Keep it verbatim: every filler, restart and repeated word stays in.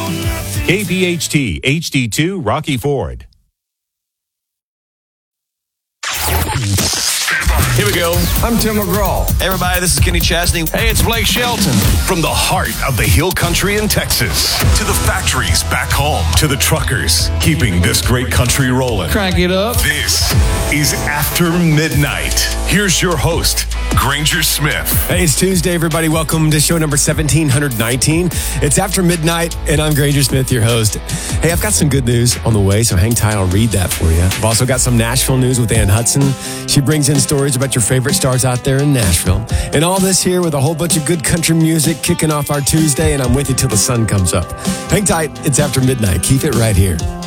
K P H T H D two Rocky Ford. Here we go. I'm Tim McGraw. Hey everybody, this is Kenny Chesney. Hey, it's Blake Shelton. From the heart of the Hill Country in Texas to the factories back home to the truckers keeping this great country rolling. Crank it up. This is After Midnight. Here's your host, Granger Smith. Hey, it's Tuesday, everybody. Welcome to show number seventeen nineteen. It's After Midnight, and I'm Granger Smith, your host. Hey, I've got some good news on the way, so hang tight. I'll read that for you. I've also got some Nashville news with Ann Hudson. She brings in stories about your favorite stars out there in Nashville. And all this here with a whole bunch of good country music kicking off our Tuesday, and I'm with you till the sun comes up. Hang tight. It's After Midnight. Keep it right here.